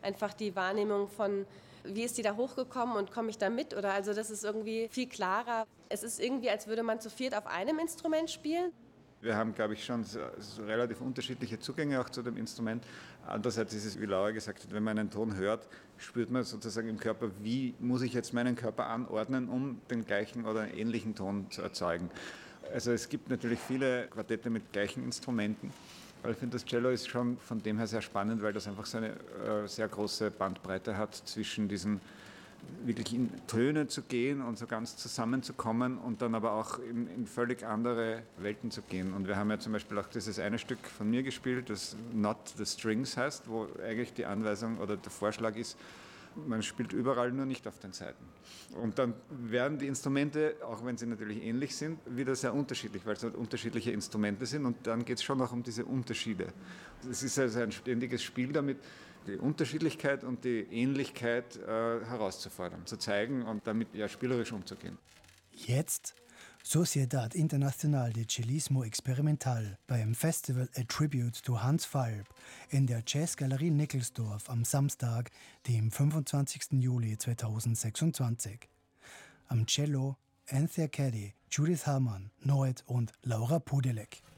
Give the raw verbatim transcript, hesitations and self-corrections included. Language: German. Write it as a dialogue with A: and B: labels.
A: einfach die Wahrnehmung von, wie ist die da hochgekommen und komme ich da mit? Oder also das ist irgendwie viel klarer. Es ist irgendwie, als würde man zu viert auf einem Instrument spielen.
B: Wir haben, glaube ich, schon so, so relativ unterschiedliche Zugänge auch zu dem Instrument. Andererseits ist es, wie Laura gesagt hat, wenn man einen Ton hört, spürt man sozusagen im Körper, wie muss ich jetzt meinen Körper anordnen, um den gleichen oder ähnlichen Ton zu erzeugen. Also es gibt natürlich viele Quartette mit gleichen Instrumenten. Aber ich finde, das Cello ist schon von dem her sehr spannend, weil das einfach so eine äh, sehr große Bandbreite hat zwischen diesen wirklich in Töne zu gehen und so ganz zusammenzukommen und dann aber auch in, in völlig andere Welten zu gehen. Und wir haben ja zum Beispiel auch dieses eine Stück von mir gespielt, das Not the Strings heißt, wo eigentlich die Anweisung oder der Vorschlag ist, man spielt überall, nur nicht auf den Saiten. Und dann werden die Instrumente, auch wenn sie natürlich ähnlich sind, wieder sehr unterschiedlich, weil es halt unterschiedliche Instrumente sind und dann geht es schon auch um diese Unterschiede. Es ist also ein ständiges Spiel damit, die Unterschiedlichkeit und die Ähnlichkeit äh, herauszufordern, zu zeigen und damit ja spielerisch umzugehen.
C: Jetzt Sociedad Internacional de Cellismo Experimental beim Festival A Tribute to Hans Falb in der Jazzgalerie Nickelsdorf am Samstag, dem fünfundzwanzigsten Juli zweitausendsechsundzwanzig. Am Cello Anthea Caddy, Judith Herrmann, Noet und Laura Pudelek.